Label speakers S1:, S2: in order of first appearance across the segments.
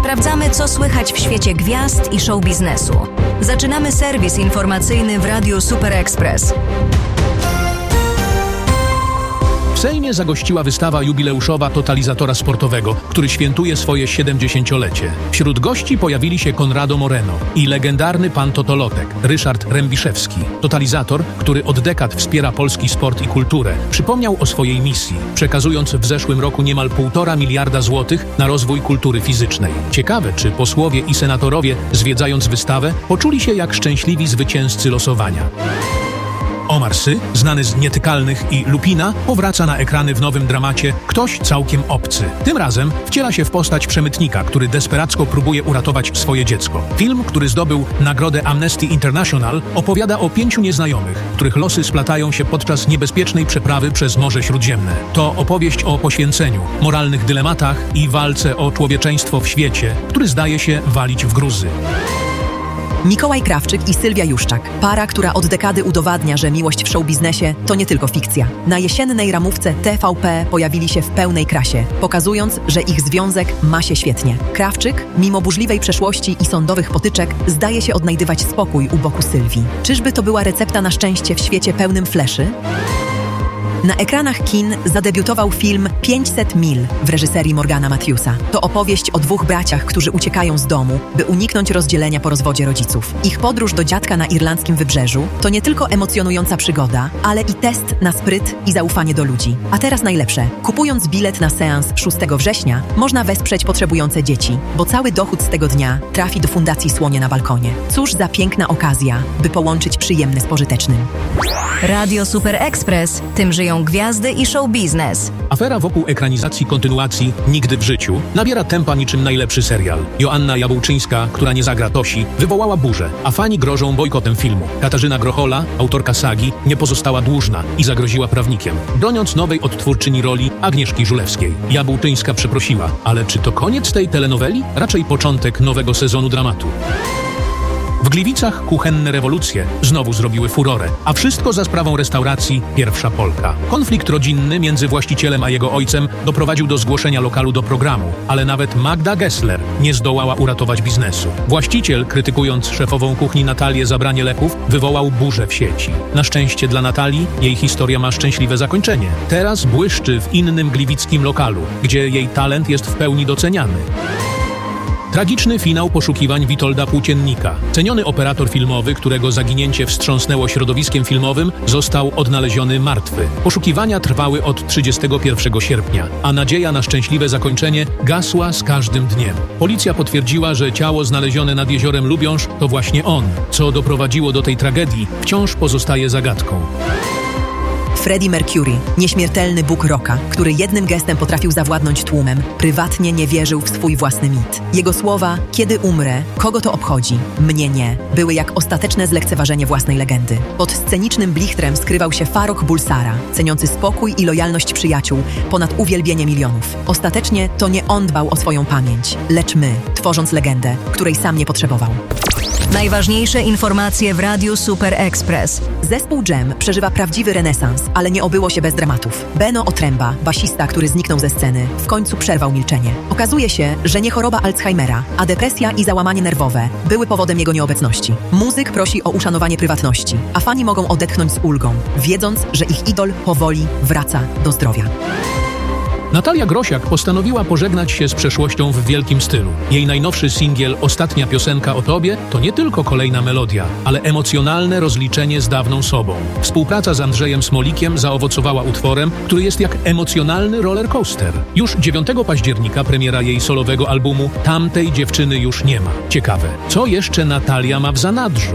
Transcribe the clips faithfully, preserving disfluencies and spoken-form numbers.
S1: Sprawdzamy, co słychać w świecie gwiazd i show biznesu. Zaczynamy serwis informacyjny w Radiu Super Express.
S2: W Sejmie zagościła wystawa jubileuszowa Totalizatora Sportowego, który świętuje swoje siedemdziesięciolecie. Wśród gości pojawili się Konrado Moreno i legendarny pan Totolotek, Ryszard Rębiszewski. Totalizator, który od dekad wspiera polski sport i kulturę, przypomniał o swojej misji, przekazując w zeszłym roku niemal półtora miliarda złotych na rozwój kultury fizycznej. Ciekawe, czy posłowie i senatorowie, zwiedzając wystawę, poczuli się jak szczęśliwi zwycięzcy losowania. Omar Sy, znany z Nietykalnych i Lupina, powraca na ekrany w nowym dramacie Ktoś całkiem obcy. Tym razem wciela się w postać przemytnika, który desperacko próbuje uratować swoje dziecko. Film, który zdobył nagrodę Amnesty International, opowiada o pięciu nieznajomych, których losy splatają się podczas niebezpiecznej przeprawy przez Morze Śródziemne. To opowieść o poświęceniu, moralnych dylematach i walce o człowieczeństwo w świecie, który zdaje się walić w gruzy.
S3: Mikołaj Krawczyk i Sylwia Juszczak. Para, która od dekady udowadnia, że miłość w showbiznesie to nie tylko fikcja. Na jesiennej ramówce T V P pojawili się w pełnej krasie, pokazując, że ich związek ma się świetnie. Krawczyk, mimo burzliwej przeszłości i sądowych potyczek, zdaje się odnajdywać spokój u boku Sylwii. Czyżby to była recepta na szczęście w świecie pełnym fleszy? Na ekranach kin zadebiutował film pięćset mil w reżyserii Morgana Matthewsa. To opowieść o dwóch braciach, którzy uciekają z domu, by uniknąć rozdzielenia po rozwodzie rodziców. Ich podróż do dziadka na irlandzkim wybrzeżu to nie tylko emocjonująca przygoda, ale i test na spryt i zaufanie do ludzi. A teraz najlepsze. Kupując bilet na seans szóstego września, można wesprzeć potrzebujące dzieci, bo cały dochód z tego dnia trafi do Fundacji Słonie na Balkonie. Cóż za piękna okazja, by połączyć przyjemne z pożytecznym.
S1: Radio Super Express, tym żyją gwiazdy i show biznes.
S2: Afera wokół ekranizacji kontynuacji Nigdy w życiu nabiera tempa niczym najlepszy serial. Joanna Jabłczyńska, która nie zagra Tosi, wywołała burzę, a fani grożą bojkotem filmu. Katarzyna Grochola, autorka sagi, nie pozostała dłużna i zagroziła prawnikiem, broniąc nowej odtwórczyni roli Agnieszki Żulewskiej. Jabłczyńska przeprosiła, ale czy to koniec tej telenoweli? Raczej początek nowego sezonu dramatu. W Gliwicach kuchenne rewolucje znowu zrobiły furorę, a wszystko za sprawą restauracji Pierwsza Polka. Konflikt rodzinny między właścicielem a jego ojcem doprowadził do zgłoszenia lokalu do programu, ale nawet Magda Gessler nie zdołała uratować biznesu. Właściciel, krytykując szefową kuchni Natalię za branie leków, wywołał burzę w sieci. Na szczęście dla Natalii jej historia ma szczęśliwe zakończenie. Teraz błyszczy w innym gliwickim lokalu, gdzie jej talent jest w pełni doceniany. Tragiczny finał poszukiwań Witolda Płóciennika. Ceniony operator filmowy, którego zaginięcie wstrząsnęło środowiskiem filmowym, został odnaleziony martwy. Poszukiwania trwały od trzydziestego pierwszego sierpnia, a nadzieja na szczęśliwe zakończenie gasła z każdym dniem. Policja potwierdziła, że ciało znalezione nad jeziorem Lubiąż to właśnie on. Co doprowadziło do tej tragedii, wciąż pozostaje zagadką.
S3: Freddie Mercury, nieśmiertelny bóg rocka, który jednym gestem potrafił zawładnąć tłumem, prywatnie nie wierzył w swój własny mit. Jego słowa, kiedy umrę, kogo to obchodzi, mnie nie, były jak ostateczne zlekceważenie własnej legendy. Pod scenicznym blichtrem skrywał się Farrokh Bulsara, ceniący spokój i lojalność przyjaciół ponad uwielbienie milionów. Ostatecznie to nie on dbał o swoją pamięć, lecz my, tworząc legendę, której sam nie potrzebował.
S1: Najważniejsze informacje w Radiu Super Express.
S3: Zespół Jam przeżywa prawdziwy renesans, ale nie obyło się bez dramatów. Beno Otręba, basista, który zniknął ze sceny, w końcu przerwał milczenie. Okazuje się, że nie choroba Alzheimera, a depresja i załamanie nerwowe były powodem jego nieobecności. Muzyk prosi o uszanowanie prywatności, a fani mogą odetchnąć z ulgą, wiedząc, że ich idol powoli wraca do zdrowia.
S2: Natalia Grosiak postanowiła pożegnać się z przeszłością w wielkim stylu. Jej najnowszy singiel Ostatnia piosenka o tobie to nie tylko kolejna melodia, ale emocjonalne rozliczenie z dawną sobą. Współpraca z Andrzejem Smolikiem zaowocowała utworem, który jest jak emocjonalny rollercoaster. Już dziewiątego października premiera jej solowego albumu Tamtej dziewczyny już nie ma. Ciekawe, co jeszcze Natalia ma w zanadrzu?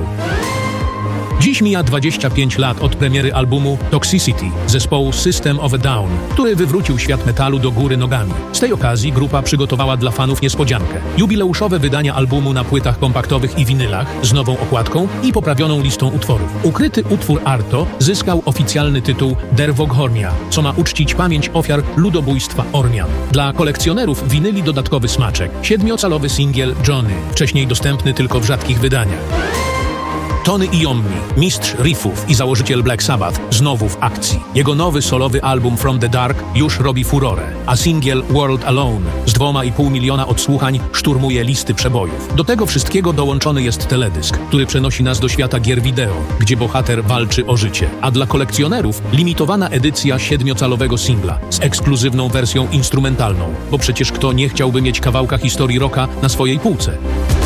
S2: Dziś mija dwadzieścia pięć lat od premiery albumu Toxicity zespołu System of a Down, który wywrócił świat metalu do góry nogami. Z tej okazji grupa przygotowała dla fanów niespodziankę. Jubileuszowe wydania albumu na płytach kompaktowych i winylach z nową okładką i poprawioną listą utworów. Ukryty utwór Arto zyskał oficjalny tytuł Der Woghornia, co ma uczcić pamięć ofiar ludobójstwa Ormian. Dla kolekcjonerów winyli dodatkowy smaczek. Siedmiocalowy singiel Johnny, wcześniej dostępny tylko w rzadkich wydaniach. Tony Iommi, mistrz riffów i założyciel Black Sabbath, znowu w akcji. Jego nowy solowy album From the Dark już robi furorę, a singiel World Alone z dwoma i pół miliona odsłuchań szturmuje listy przebojów. Do tego wszystkiego dołączony jest teledysk, który przenosi nas do świata gier wideo, gdzie bohater walczy o życie. A dla kolekcjonerów limitowana edycja siedmiocalowego singla z ekskluzywną wersją instrumentalną, bo przecież kto nie chciałby mieć kawałka historii rocka na swojej półce.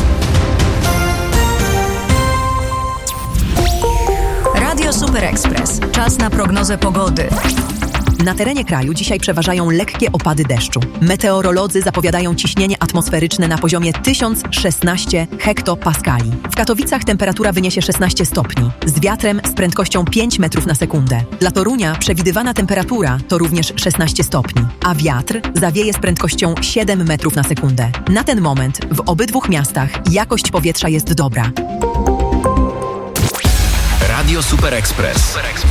S1: Radio Super Express. Czas na prognozę pogody.
S3: Na terenie kraju dzisiaj przeważają lekkie opady deszczu. Meteorolodzy zapowiadają ciśnienie atmosferyczne na poziomie tysiąc szesnaście hektopaskali. W Katowicach temperatura wyniesie szesnaście stopni, z wiatrem z prędkością pięć metrów na sekundę. Dla Torunia przewidywana temperatura to również szesnaście stopni, a wiatr zawieje z prędkością siedem metrów na sekundę. Na ten moment w obydwu miastach jakość powietrza jest dobra.
S4: Radio Super Express.